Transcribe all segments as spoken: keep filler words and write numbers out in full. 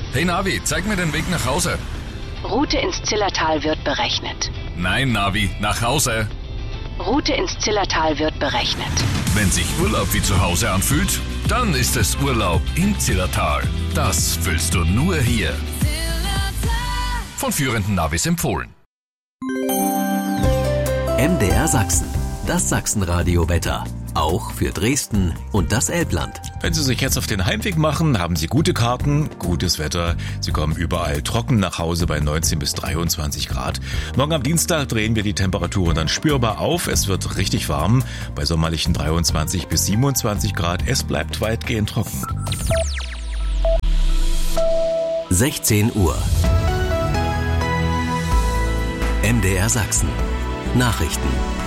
Hey Navi, zeig mir den Weg nach Hause. Route ins Zillertal wird berechnet. Nein, Navi, nach Hause. Route ins Zillertal wird berechnet. Wenn sich Urlaub wie zu Hause anfühlt, dann ist es Urlaub im Zillertal. Das fühlst du nur hier. Von führenden Navis empfohlen. M D R Sachsen, das Sachsenradio-Wetter. Auch für Dresden und das Elbland. Wenn Sie sich jetzt auf den Heimweg machen, haben Sie gute Karten, gutes Wetter. Sie kommen überall trocken nach Hause bei neunzehn bis dreiundzwanzig Grad. Morgen am Dienstag drehen wir die Temperaturen dann spürbar auf. Es wird richtig warm, bei sommerlichen dreiundzwanzig bis siebenundzwanzig Grad. Es bleibt weitgehend trocken. sechzehn Uhr. M D R Sachsen. Nachrichten.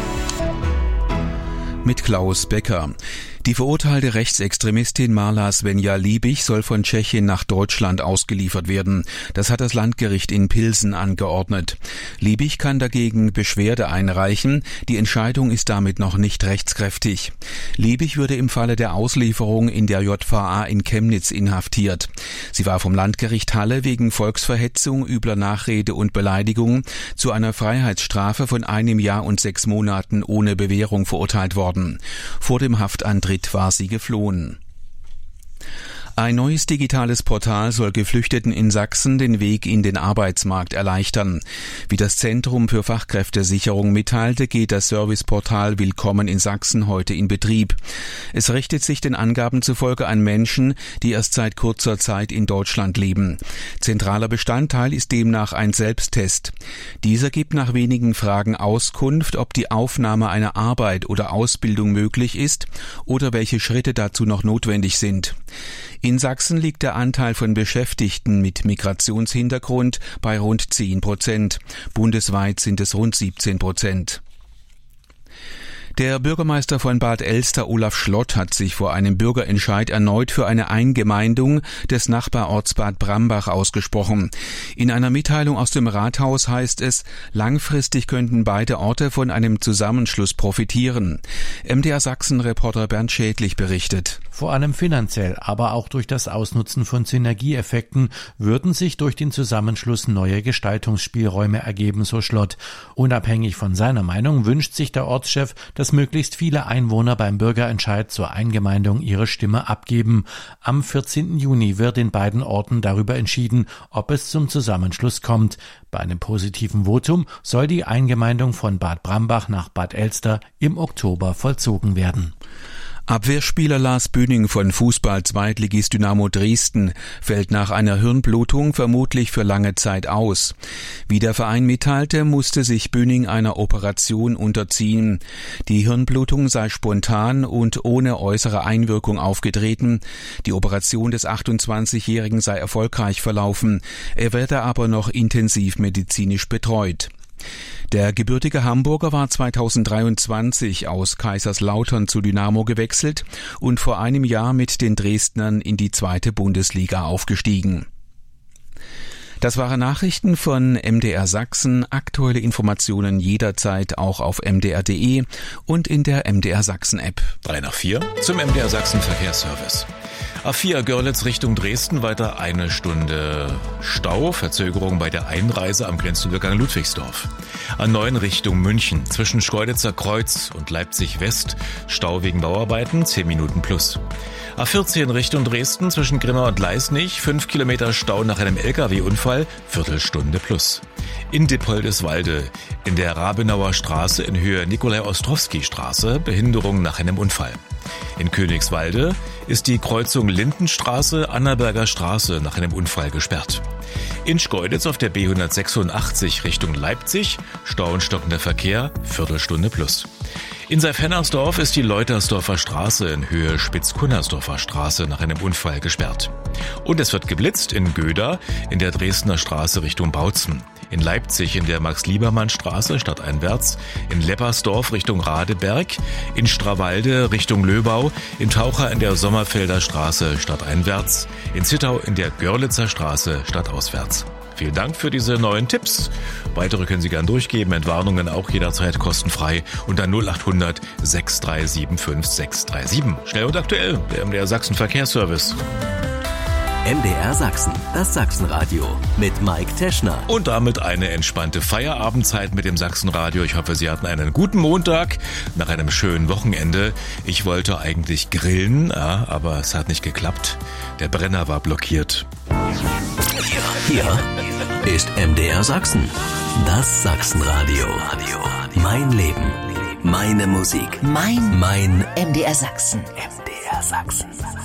Mit Klaus Becker. Die verurteilte Rechtsextremistin Marla Svenja Liebig soll von Tschechien nach Deutschland ausgeliefert werden. Das hat das Landgericht in Pilsen angeordnet. Liebig kann dagegen Beschwerde einreichen. Die Entscheidung ist damit noch nicht rechtskräftig. Liebig würde im Falle der Auslieferung in der J V A in Chemnitz inhaftiert. Sie war vom Landgericht Halle wegen Volksverhetzung, übler Nachrede und Beleidigung zu einer Freiheitsstrafe von einem Jahr und sechs Monaten ohne Bewährung verurteilt worden. Vor dem Haftantritt war sie geflohen. Ein neues digitales Portal soll Geflüchteten in Sachsen den Weg in den Arbeitsmarkt erleichtern. Wie das Zentrum für Fachkräftesicherung mitteilte, geht das Serviceportal Willkommen in Sachsen heute in Betrieb. Es richtet sich den Angaben zufolge an Menschen, die erst seit kurzer Zeit in Deutschland leben. Zentraler Bestandteil ist demnach ein Selbsttest. Dieser gibt nach wenigen Fragen Auskunft, ob die Aufnahme einer Arbeit oder Ausbildung möglich ist oder welche Schritte dazu noch notwendig sind. In Sachsen liegt der Anteil von Beschäftigten mit Migrationshintergrund bei rund zehn Prozent. Bundesweit sind es rund siebzehn Prozent. Der Bürgermeister von Bad Elster, Olaf Schlott, hat sich vor einem Bürgerentscheid erneut für eine Eingemeindung des Nachbarorts Bad Brambach ausgesprochen. In einer Mitteilung aus dem Rathaus heißt es, langfristig könnten beide Orte von einem Zusammenschluss profitieren. M D R Sachsen-Reporter Bernd Schädlich berichtet. Vor allem finanziell, aber auch durch das Ausnutzen von Synergieeffekten würden sich durch den Zusammenschluss neue Gestaltungsspielräume ergeben, so Schlott. Unabhängig von seiner Meinung wünscht sich der Ortschef, dass möglichst viele Einwohner beim Bürgerentscheid zur Eingemeindung ihre Stimme abgeben. Am vierzehnten Juni wird in beiden Orten darüber entschieden, ob es zum Zusammenschluss kommt. Bei einem positiven Votum soll die Eingemeindung von Bad Brambach nach Bad Elster im Oktober vollzogen werden. Abwehrspieler Lars Bühning von Fußball-Zweitligist Dynamo Dresden fällt nach einer Hirnblutung vermutlich für lange Zeit aus. Wie der Verein mitteilte, musste sich Bühning einer Operation unterziehen. Die Hirnblutung sei spontan und ohne äußere Einwirkung aufgetreten. Die Operation des achtundzwanzigjährigen sei erfolgreich verlaufen. Er werde aber noch intensiv medizinisch betreut. Der gebürtige Hamburger war zweitausenddreiundzwanzig aus Kaiserslautern zu Dynamo gewechselt und vor einem Jahr mit den Dresdnern in die zweite Bundesliga aufgestiegen. Das waren Nachrichten von M D R Sachsen. Aktuelle Informationen jederzeit auch auf m d r punkt d e und in der M D R Sachsen App. Drei nach vier zum M D R Sachsen Verkehrsservice. A vier Görlitz Richtung Dresden, weiter eine Stunde Stau, Verzögerung bei der Einreise am Grenzübergang Ludwigsdorf. A neun Richtung München, zwischen Schkeuditzer Kreuz und Leipzig West, Stau wegen Bauarbeiten, zehn Minuten plus. A vierzehn Richtung Dresden, zwischen Grimma und Leisnig, fünf Kilometer Stau nach einem L K W-Unfall, Viertelstunde plus. In Dippoldeswalde, in der Rabenauer Straße in Höhe Nikolai-Ostrowski-Straße, Behinderung nach einem Unfall. In Königswalde ist die Kreuzung Lindenstraße, Annaberger Straße nach einem Unfall gesperrt. In Schkeuditz auf der B hundertsechsundachtzig Richtung Leipzig, Stau und stockender Verkehr, Viertelstunde plus. In Seif-Hennersdorf ist die Leutersdorfer Straße in Höhe Spitz-Kunnersdorfer Straße nach einem Unfall gesperrt. Und es wird geblitzt in Göda in der Dresdner Straße Richtung Bautzen. In Leipzig in der Max-Liebermann-Straße stadteinwärts, in Leppersdorf Richtung Radeberg, in Strawalde Richtung Löbau, in Taucher in der Sommerfelder Straße stadteinwärts, in Zittau in der Görlitzer Straße stadtauswärts. Vielen Dank für diese neuen Tipps. Weitere können Sie gern durchgeben, Entwarnungen auch jederzeit kostenfrei unter null acht hundert sechs drei sieben fünf sechs drei sieben. Schnell und aktuell, der M D R Sachsen Verkehrsservice. M D R Sachsen, das Sachsenradio mit Mike Teschner. Und damit eine entspannte Feierabendzeit mit dem Sachsenradio. Ich hoffe, Sie hatten einen guten Montag nach einem schönen Wochenende. Ich wollte eigentlich grillen, ja, aber es hat nicht geklappt. Der Brenner war blockiert. Hier ist M D R Sachsen, das Sachsenradio. Mein Leben, meine Musik, mein, mein M D R Sachsen. M D R Sachsen.